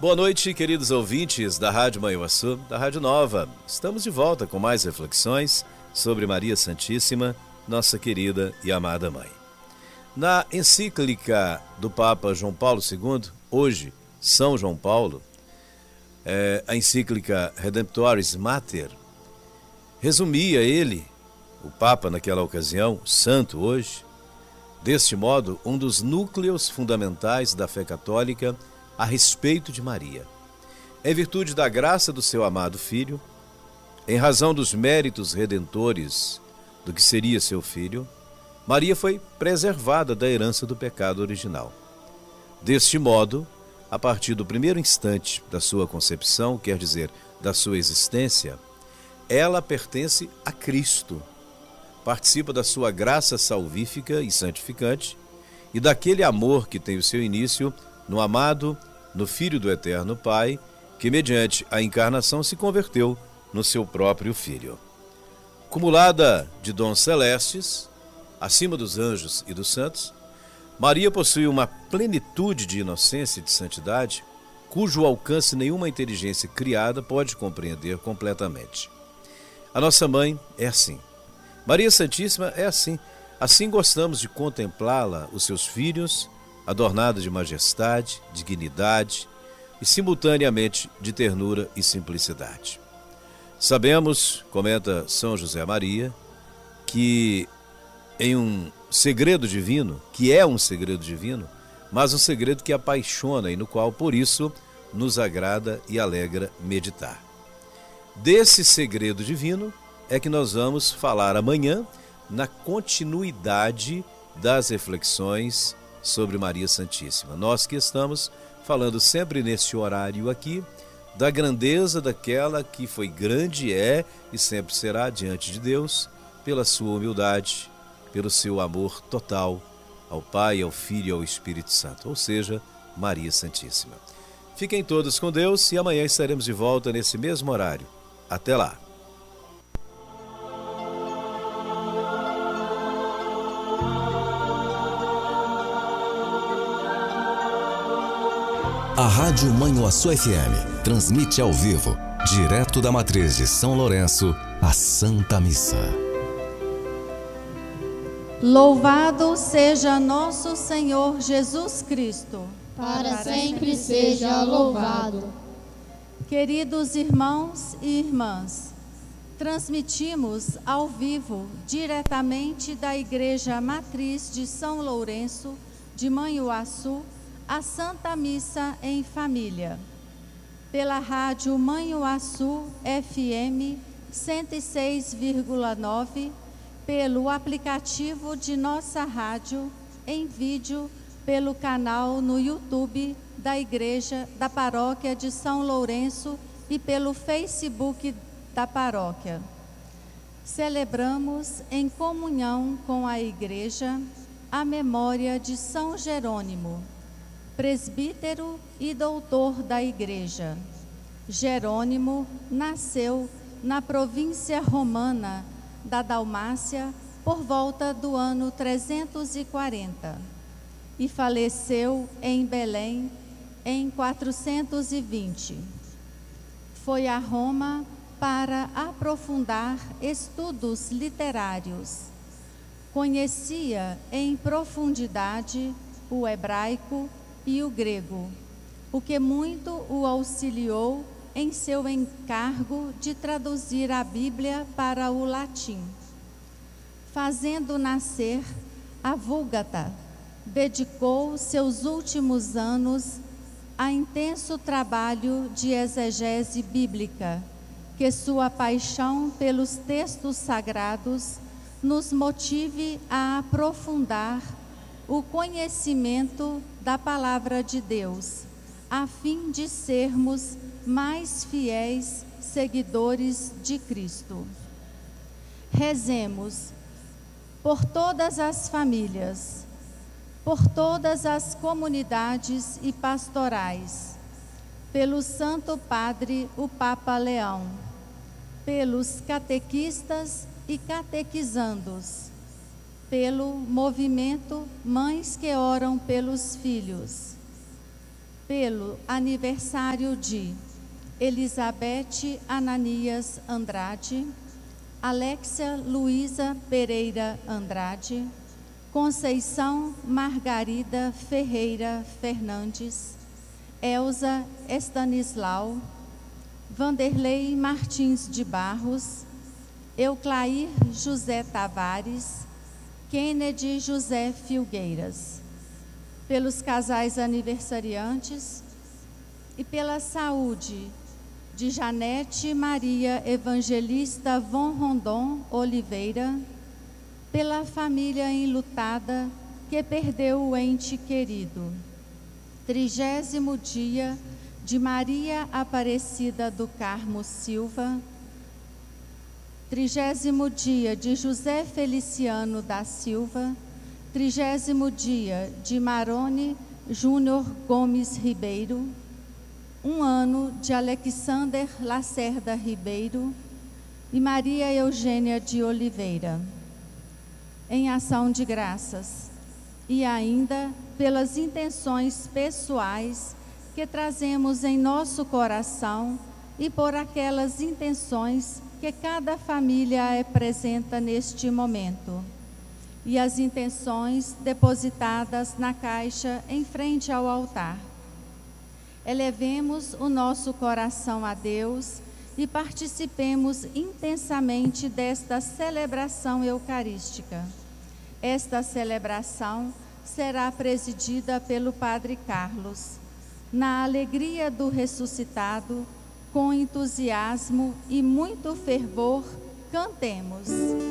Boa noite, queridos ouvintes da Rádio Manhuaçu, da Rádio Nova. Estamos de volta com mais reflexões sobre Maria Santíssima, nossa querida e amada Mãe. Na encíclica do Papa João Paulo II, hoje, São João Paulo, a encíclica Redemptoris Mater, resumia ele, o Papa naquela ocasião, santo hoje, deste modo, um dos núcleos fundamentais da fé católica a respeito de Maria. Em virtude da graça do seu amado Filho, em razão dos méritos redentores do que seria seu Filho, Maria foi preservada da herança do pecado original. Deste modo, a partir do primeiro instante da sua concepção, quer dizer, da sua existência, ela pertence a Cristo, participa da sua graça salvífica e santificante e daquele amor que tem o seu início no amado, no Filho do Eterno Pai, que mediante a encarnação se converteu no seu próprio Filho. Cumulada de dons celestes, acima dos anjos e dos santos, Maria possui uma plenitude de inocência e de santidade, cujo alcance nenhuma inteligência criada pode compreender completamente. A nossa mãe é assim. Maria Santíssima é assim. Assim gostamos de contemplá-la, os seus filhos, adornada de majestade, dignidade e simultaneamente de ternura e simplicidade. Sabemos, comenta São José Maria, que em um segredo divino, que é um segredo divino, mas um segredo que apaixona e no qual, por isso, nos agrada e alegra meditar. Desse segredo divino é que nós vamos falar amanhã na continuidade das reflexões sobre Maria Santíssima. Nós que estamos falando sempre nesse horário aqui da grandeza daquela que foi grande, é e sempre será diante de Deus, pela sua humildade, pelo seu amor total ao Pai, ao Filho e ao Espírito Santo, ou seja, Maria Santíssima. Fiquem todos com Deus e amanhã estaremos de volta nesse mesmo horário. Até lá! A Rádio Manhuaçu FM transmite ao vivo, direto da matriz de São Lourenço, a Santa Missa. Louvado seja nosso Senhor Jesus Cristo. Para sempre seja louvado. Queridos irmãos e irmãs, transmitimos ao vivo, diretamente da Igreja Matriz de São Lourenço, de Manhuaçu, a Santa Missa em Família, pela Rádio Manhuaçu FM 106,9, pelo aplicativo de nossa rádio, em vídeo, pelo canal no YouTube da Igreja da Paróquia de São Lourenço e pelo Facebook da paróquia. Celebramos em comunhão com a Igreja a memória de São Jerônimo, presbítero e doutor da Igreja. Jerônimo nasceu na província romana da Dalmácia por volta do ano 340 e faleceu em Belém em 420. Foi a Roma para aprofundar estudos literários. Conhecia em profundidade o hebraico e o grego, o que muito o auxiliou em seu encargo de traduzir a Bíblia para o latim. Fazendo nascer a Vulgata, dedicou seus últimos anos a intenso trabalho de exegese bíblica, que sua paixão pelos textos sagrados nos motive a aprofundar o conhecimento da Palavra de Deus, a fim de sermos mais fiéis seguidores de Cristo. Rezemos por todas as famílias, por todas as comunidades e pastorais, pelo Santo Padre, o Papa Leão, pelos catequistas e catequizandos, pelo movimento Mães que Oram pelos Filhos, pelo aniversário de Elizabeth Ananias Andrade, Alexia Luísa Pereira Andrade, Conceição Margarida Ferreira Fernandes, Elza Estanislau, Vanderlei Martins de Barros, Euclair José Tavares, Kennedy José Filgueiras, pelos casais aniversariantes e pela saúde de Janete Maria Evangelista Von Rondon Oliveira, pela família enlutada que perdeu o ente querido. 30º dia de Maria Aparecida do Carmo Silva, 30º dia de José Feliciano da Silva, 30º dia de Marone Júnior Gomes Ribeiro, 1 ano de Alexander Lacerda Ribeiro e Maria Eugênia de Oliveira. Em ação de graças, e ainda pelas intenções pessoais que trazemos em nosso coração e por aquelas intenções que cada família apresenta neste momento, e as intenções depositadas na caixa em frente ao altar. Elevemos o nosso coração a Deus e participemos intensamente desta celebração eucarística. Esta celebração será presidida pelo Padre Carlos. Na alegria do ressuscitado, com entusiasmo e muito fervor, cantemos.